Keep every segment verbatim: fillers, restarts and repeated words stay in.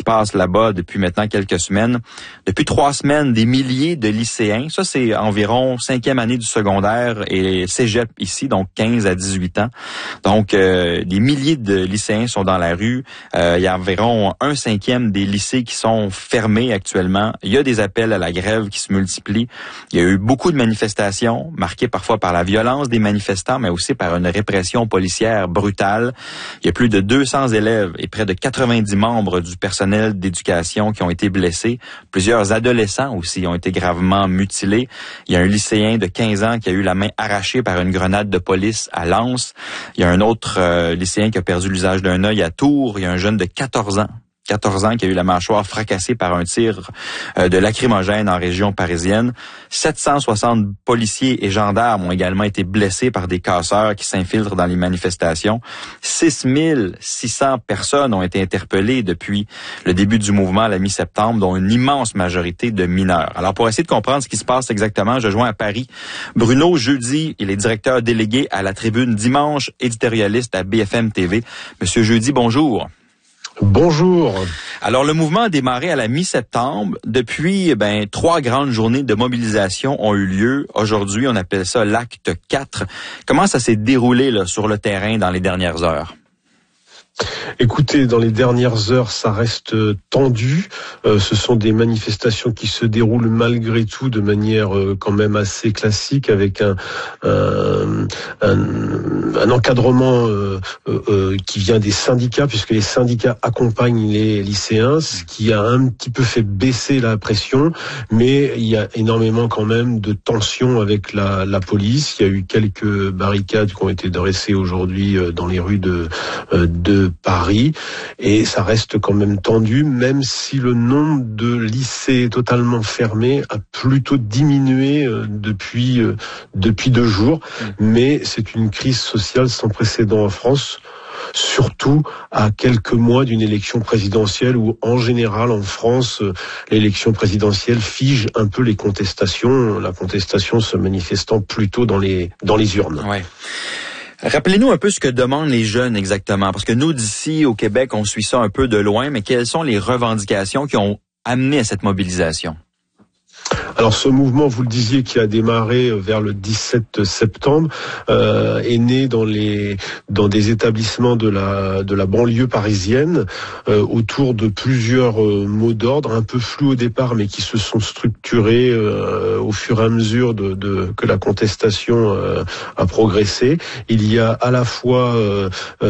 passe là-bas depuis maintenant quelques semaines. Depuis trois semaines, des milliers de lycéens, ça c'est environ cinquième année du secondaire et cégep ici, donc quinze à dix-huit ans. Donc, euh, des milliers de lycéens sont dans la rue. Euh, il y a environ un cinquième des lycées qui sont fermés actuellement. Il y a des appels à la grève qui se multiplient. Il y a eu beaucoup de manifestations, marquées parfois par la violence des manifestants, mais aussi par une répression policière brutale. Il y a plus de deux cents élèves et près de quatre-vingt-dix membres du personnel d'éducation qui ont été blessés. Plusieurs adolescents aussi ont été gravement mutilés. Il y a un lycéen de quinze ans qui a eu la main arrachée par une grenade de police à Lens. Il y a un autre euh, lycéen qui a perdu l'usage d'un œil à Tours. Il y a un jeune de quatorze ans. quatorze ans qui a eu la mâchoire fracassée par un tir euh, de lacrymogène en région parisienne. sept cent soixante policiers et gendarmes ont également été blessés par des casseurs qui s'infiltrent dans les manifestations. six mille six cents personnes ont été interpellées depuis le début du mouvement à la mi-septembre, dont une immense majorité de mineurs. Alors, pour essayer de comprendre ce qui se passe exactement, je joins à Paris Bruno Jeudi. Il est directeur délégué à la Tribune Dimanche, éditorialiste à B F M T V. Monsieur Jeudi, bonjour. Bonjour. Alors, le mouvement a démarré à la mi-septembre. Depuis, ben, trois grandes journées de mobilisation ont eu lieu. Aujourd'hui, on appelle ça l'acte quatre. Comment ça s'est déroulé là, sur le terrain dans les dernières heures? Écoutez, dans les dernières heures, ça reste tendu. Euh, ce sont des manifestations qui se déroulent malgré tout de manière euh, quand même assez classique, avec un, un, un, un encadrement euh, euh, qui vient des syndicats, puisque les syndicats accompagnent les lycéens, ce qui a un petit peu fait baisser la pression, mais il y a énormément quand même de tensions avec la, la police. Il y a eu quelques barricades qui ont été dressées aujourd'hui dans les rues de, de Paris, et ça reste quand même tendu, même si le nombre de lycées totalement fermés a plutôt diminué depuis depuis deux jours. Mais c'est une crise sociale sans précédent en France, surtout à quelques mois d'une élection présidentielle où, en général, en France, l'élection présidentielle fige un peu les contestations, la contestation se manifestant plutôt dans les dans les urnes. Ouais. Rappelez-nous un peu ce que demandent les jeunes exactement, parce que nous, d'ici au Québec, on suit ça un peu de loin, mais quelles sont les revendications qui ont amené à cette mobilisation? Alors, ce mouvement, vous le disiez, qui a démarré vers le dix-sept septembre, euh, est né dans les dans des établissements de la de la banlieue parisienne, euh, autour de plusieurs euh, mots d'ordre, un peu flous au départ, mais qui se sont structurés euh, au fur et à mesure de, de que la contestation euh, a progressé. Il y a à la fois euh,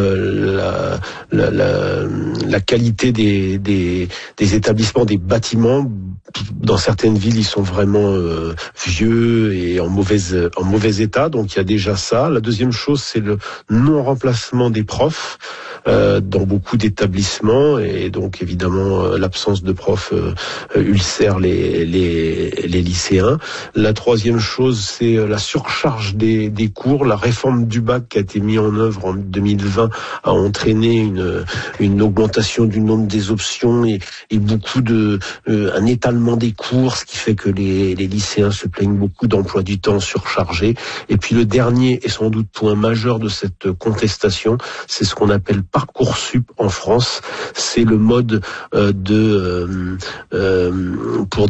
euh, la, la, la la qualité des des des établissements, des bâtiments. Dans certaines villes, ils sont vraiment euh, vieux et en mauvais en mauvais état, donc il y a déjà ça. La deuxième chose, c'est le non-remplacement des profs euh, dans beaucoup d'établissements, et donc évidemment euh, l'absence de profs euh, ulcère les, les les lycéens. La troisième chose, c'est la surcharge des des cours. La réforme du bac qui a été mise en œuvre en deux mille vingt a entraîné une une augmentation du nombre des options et, et beaucoup de euh, un étalement des cours, ce qui fait que les, les lycéens se plaignent beaucoup d'emploi du temps surchargé. Et puis le dernier et sans doute point majeur de cette contestation, c'est ce qu'on appelle Parcoursup en France. C'est le mode euh, de euh, euh, pour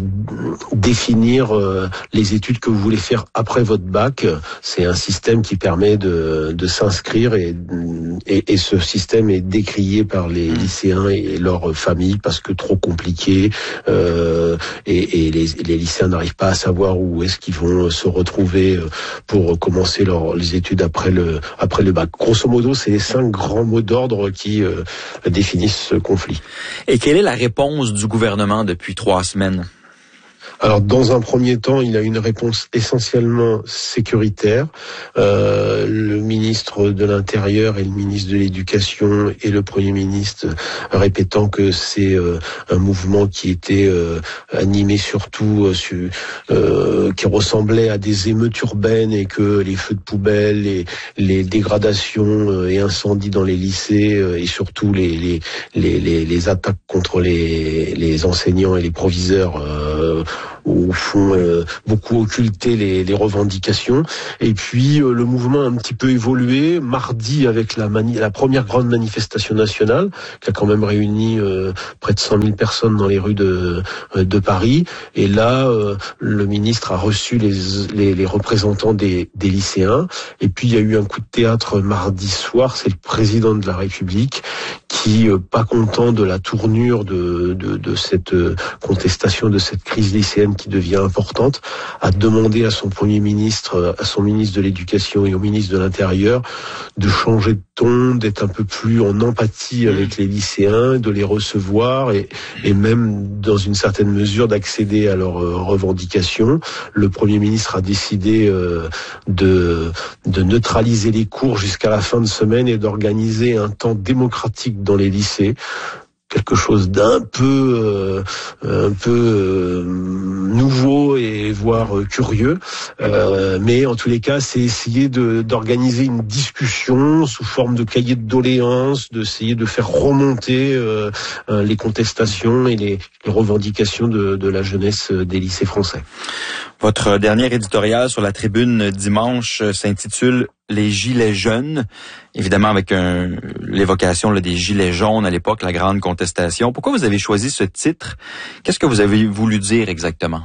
définir euh, les études que vous voulez faire après votre bac. C'est un système qui permet de, de s'inscrire, et, et, et ce système est décrié par les lycéens et leurs familles parce que trop compliqué. Euh, Et, et les, les lycéens n'arrivent pas à savoir où est-ce qu'ils vont se retrouver pour commencer leur, les études après le, après le bac. Grosso modo, c'est les cinq grands mots d'ordre qui euh, définissent ce conflit. Et quelle est la réponse du gouvernement depuis trois semaines? Alors, dans un premier temps, il a une réponse essentiellement sécuritaire. Euh, le ministre de l'Intérieur et le ministre de l'Éducation et le Premier ministre répétant que c'est euh, un mouvement qui était euh, animé surtout, euh, sur, euh, qui ressemblait à des émeutes urbaines, et que les feux de poubelle, les, les dégradations euh, et incendies dans les lycées euh, et surtout les, les, les, les, les attaques contre les, les enseignants et les proviseurs euh, au fond euh, beaucoup occulté les, les revendications. Et puis euh, le mouvement a un petit peu évolué. Mardi, avec la, mani- la première grande manifestation nationale, qui a quand même réuni euh, près de cent mille personnes dans les rues de, de Paris. Et là, euh, le ministre a reçu les, les, les représentants des, des lycéens. Et puis il y a eu un coup de théâtre mardi soir. C'est le président de la République qui, euh, pas content de la tournure de, de, de cette euh, contestation, de cette crise lycéenne qui devient importante, a demandé à son Premier ministre, à son ministre de l'Éducation et au ministre de l'Intérieur de changer de ton, d'être un peu plus en empathie avec les lycéens, de les recevoir et, et même, dans une certaine mesure, d'accéder à leurs euh, revendications. Le Premier ministre a décidé euh, de, de neutraliser les cours jusqu'à la fin de semaine et d'organiser un temps démocratique dans les lycées. Quelque chose d'un peu, euh, un peu euh, nouveau et voire euh, curieux, euh, mais en tous les cas, c'est essayer de, d'organiser une discussion sous forme de cahier de doléances, d'essayer de faire remonter euh, euh, les contestations et les, les revendications de, de la jeunesse des lycées français. Votre dernier éditorial sur la Tribune dimanche s'intitule « Les gilets jaunes », évidemment avec un, l'évocation là, des gilets jaunes à l'époque, la grande contestation. Pourquoi vous avez choisi ce titre? Qu'est-ce que vous avez voulu dire exactement?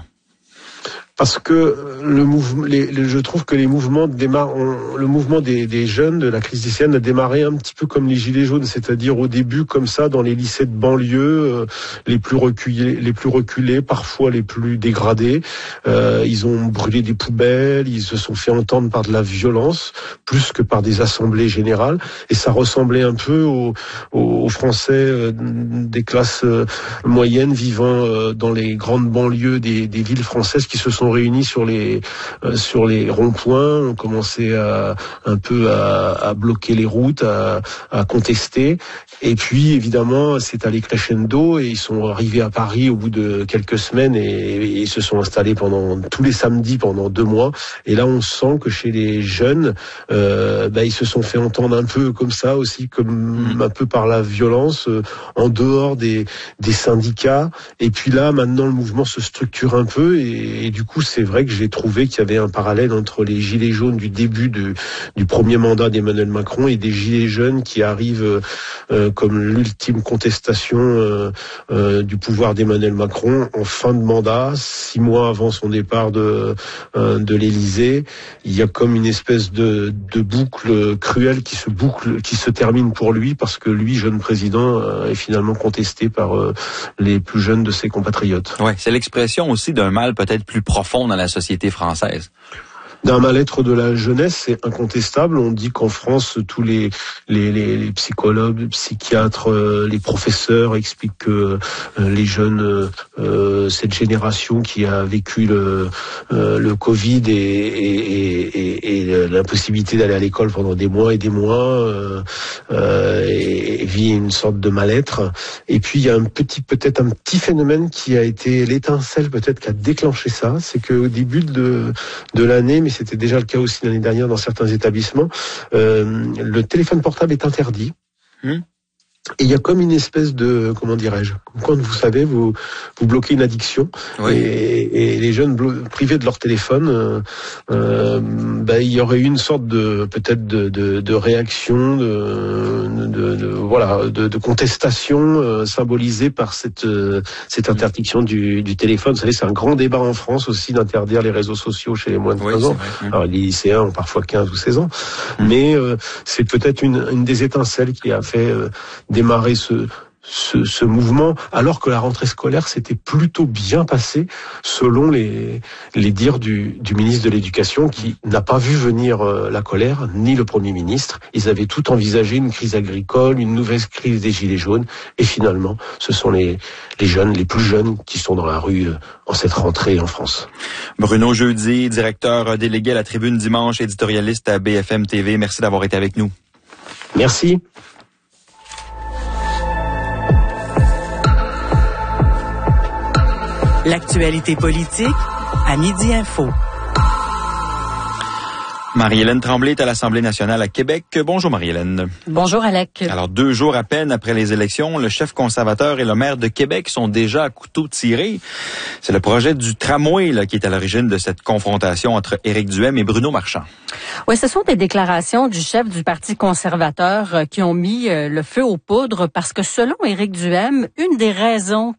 Parce que le mouvement, les, les, je trouve que les mouvements démarrent, on, le mouvement des, des jeunes de la crise lycéenne a démarré un petit peu comme les gilets jaunes, c'est-à-dire au début comme ça dans les lycées de banlieue, euh, les plus reculés, les plus reculés, parfois les plus dégradés. Euh, ils ont brûlé des poubelles, ils se sont fait entendre par de la violence plus que par des assemblées générales, et ça ressemblait un peu aux, aux Français euh, des classes euh, moyennes vivant euh, dans les grandes banlieues des, des villes françaises qui se sont réunis sur les euh, sur les ronds-points, ont commencé à un peu à, à bloquer les routes, à, à contester. Et puis évidemment, c'est allé crescendo et ils sont arrivés à Paris au bout de quelques semaines et, et ils se sont installés pendant tous les samedis pendant deux mois. Et là, on sent que chez les jeunes, euh, bah, ils se sont fait entendre un peu comme ça aussi, comme mmh. un peu par la violence, euh, en dehors des des syndicats. Et puis là, maintenant, le mouvement se structure un peu et, et du coup, c'est vrai que j'ai trouvé qu'il y avait un parallèle entre les gilets jaunes du début de, du premier mandat d'Emmanuel Macron et des gilets jaunes qui arrivent euh, comme l'ultime contestation euh, euh, du pouvoir d'Emmanuel Macron en fin de mandat, six mois avant son départ de, euh, de l'Élysée. Il y a comme une espèce de, de boucle cruelle qui se boucle, qui se termine pour lui parce que lui, jeune président, euh, est finalement contesté par euh, les plus jeunes de ses compatriotes. Ouais, c'est l'expression aussi d'un mal peut-être plus profond dans la société française. D'un mal-être de la jeunesse, c'est incontestable. On dit qu'en France, tous les les, les, les psychologues, les psychiatres, euh, les professeurs expliquent que euh, les jeunes, euh, cette génération qui a vécu le euh, le Covid et, et, et, et l'impossibilité d'aller à l'école pendant des mois et des mois, euh, euh, et, et vit une sorte de mal-être. Et puis il y a un petit, peut-être un petit phénomène qui a été l'étincelle peut-être qui a déclenché ça, c'est qu'au début de de l'année, mais c'était déjà le cas aussi l'année dernière dans certains établissements, euh, le téléphone portable est interdit. Mmh. Et il y a comme une espèce de, comment dirais-je, quand vous savez, vous vous bloquez une addiction, oui. et, et les jeunes blo- privés de leur téléphone, euh, euh, bah, il y aurait eu une sorte de, peut-être de, de, de réaction, de, de, de voilà, de, de contestation euh, symbolisée par cette euh, cette interdiction du, du téléphone. Vous savez, c'est un grand débat en France aussi d'interdire les réseaux sociaux chez les moins de treize oui, ans. Alors les lycéens ont parfois quinze ou seize ans, mmh. mais euh, c'est peut-être une, une des étincelles qui a fait euh, démarrer ce, ce, ce mouvement, alors que la rentrée scolaire s'était plutôt bien passée, selon les, les dires du, du ministre de l'Éducation, qui n'a pas vu venir euh, la colère, ni le Premier ministre. Ils avaient tout envisagé, une crise agricole, une nouvelle crise des gilets jaunes, et finalement, ce sont les, les jeunes, les plus jeunes, qui sont dans la rue euh, en cette rentrée en France. Bruno Jeudi, directeur délégué à la Tribune dimanche, éditorialiste à B F M T V. Merci d'avoir été avec nous. Merci. L'actualité politique à Midi Info. Marie-Hélène Tremblay est à l'Assemblée nationale à Québec. Bonjour Marie-Hélène. Bonjour Alec. Alors, deux jours à peine après les élections, le chef conservateur et le maire de Québec sont déjà à couteau tiré. C'est le projet du tramway là, qui est à l'origine de cette confrontation entre Éric Duhaime et Bruno Marchand. Oui, ce sont des déclarations du chef du Parti conservateur euh, qui ont mis euh, le feu aux poudres parce que selon Éric Duhaime, une des raisons